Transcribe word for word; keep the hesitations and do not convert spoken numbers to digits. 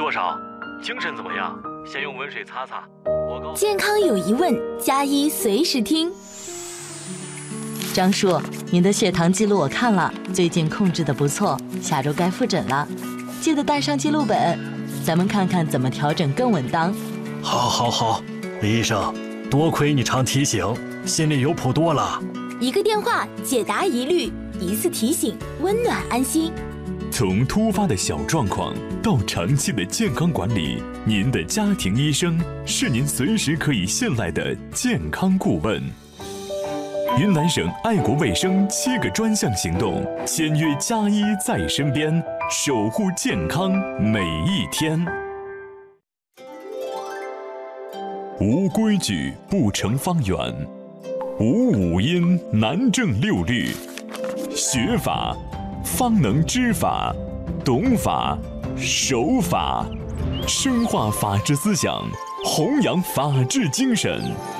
多少？精神怎么样？先用温水擦擦。我告健康有疑问，加一随时听。张叔，您的血糖记录我看了，最近控制的不错，下周该复诊了，记得带上记录本，咱们看看怎么调整更稳当。 好，好，好，李医生，多亏你常提醒，心里有谱多了。 一个电话解答疑虑，一次提醒温暖安心。 从突发的小状况到长期的健康管理，您的家庭医生是您随时可以信赖的健康顾问。云南省爱国卫生七个专项行动，签约加一在身边，守护健康每一天。无规矩不成方圆，无五音难正六律。学法方能知法，懂法守法，深化法治思想，弘扬法治精神。